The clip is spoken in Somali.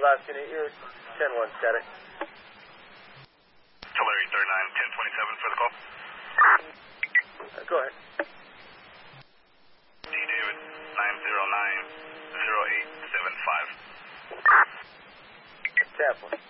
last unit, you're 10-1 static. Tulare 39, 1027 for the call. Go ahead. D. David, 909-0875. Tap 1.